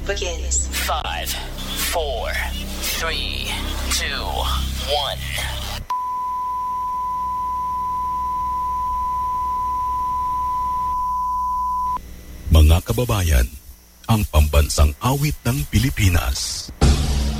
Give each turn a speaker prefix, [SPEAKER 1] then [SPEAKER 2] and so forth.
[SPEAKER 1] begins.
[SPEAKER 2] 5, 4, 3, 2, 1.
[SPEAKER 3] Mga kababayan, ang pambansang awit ng Pilipinas.